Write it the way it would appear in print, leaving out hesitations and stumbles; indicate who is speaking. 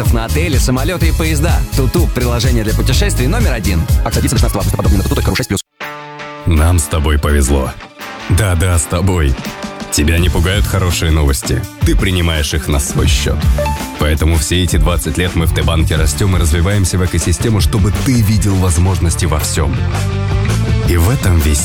Speaker 1: билетов на отели, самолеты и поезда. Туту – приложение для путешествий номер 1. Акция длится до 16 августа. Подробнее на tutu.ru 6+.
Speaker 2: Нам с тобой повезло. Да-да, с тобой. Тебя не пугают хорошие новости. Ты принимаешь их на свой счет. Поэтому все эти 20 лет мы в Т-банке растем и развиваемся в экосистему, чтобы ты видел возможности во всем. И в этом весь